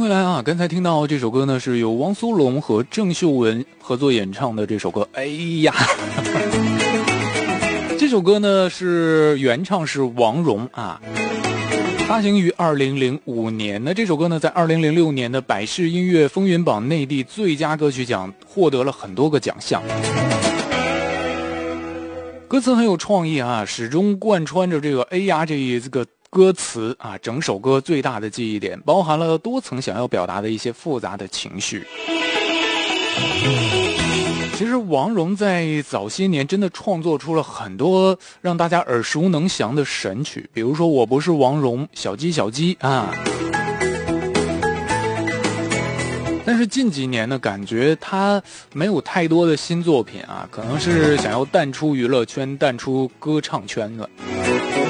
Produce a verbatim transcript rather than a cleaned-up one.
回来啊！刚才听到这首歌呢，是由汪苏泷和郑秀文合作演唱的这首歌。哎呀，这首歌呢是原唱是王蓉啊，发行于二零零五年。那这首歌呢，在二零零六年的百事音乐风云榜内地最佳歌曲奖获得了很多个奖项。歌词很有创意啊，始终贯穿着这个哎呀这一这个歌词啊，整首歌最大的记忆点包含了多层想要表达的一些复杂的情绪。其实王蓉在早些年真的创作出了很多让大家耳熟能详的神曲，比如说我不是王蓉、小鸡小鸡啊。但是近几年呢，感觉他没有太多的新作品啊，可能是想要淡出娱乐圈、淡出歌唱圈了。